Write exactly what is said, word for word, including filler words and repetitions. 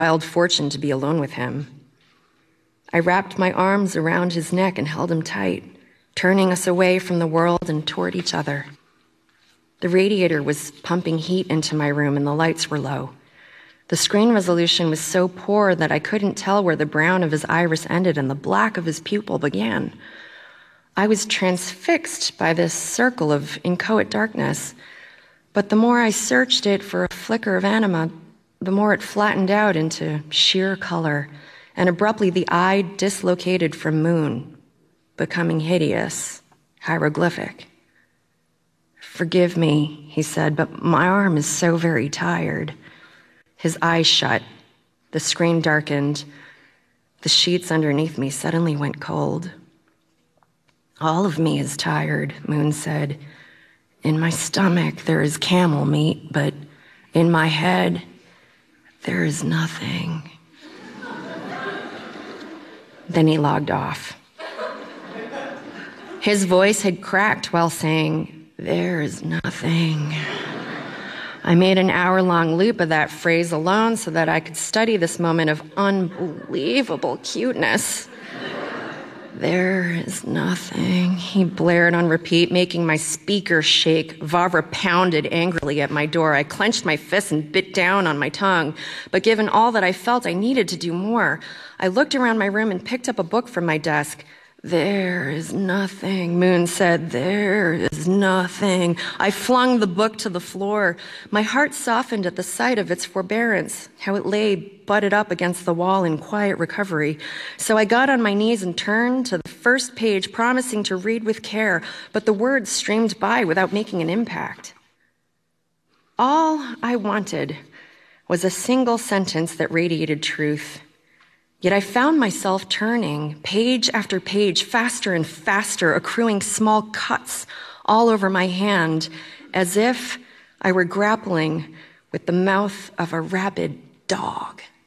wild fortune to be alone with him. I wrapped my arms around his neck and held him tight, turning us away from the world and toward each other. The radiator was pumping heat into my room and the lights were low. The screen resolution was so poor that I couldn't tell where the brown of his iris ended and the black of his pupil began. I was transfixed by this circle of inchoate darkness, but the more I searched it for a flicker of anima, the more it flattened out into sheer color, and abruptly the eye dislocated from moon, becoming hideous, hieroglyphic. "Forgive me," he said, "but my arm is so very tired." His eyes shut. The screen darkened. The sheets underneath me suddenly went cold. "All of me is tired," Moon said. "In my stomach there is camel meat, but in my head there is nothing." Then he logged off. His voice had cracked while saying, "There is nothing." I made an hour-long loop of that phrase alone so that I could study this moment of unbelievable cuteness. "There is nothing," he blared on repeat, making my speaker shake. Vavra pounded angrily at my door. I clenched my fists and bit down on my tongue. But given all that I felt, I needed to do more. I looked around my room and picked up a book from my desk. "There is nothing," Moon said. "There is nothing." I flung the book to the floor. My heart softened at the sight of its forbearance, how it lay butted up against the wall in quiet recovery. So I got on my knees and turned to the first page, promising to read with care, but the words streamed by without making an impact. All I wanted was a single sentence that radiated truth. Yet I found myself turning page after page, faster and faster, accruing small cuts all over my hand, as if I were grappling with the mouth of a rabid dog.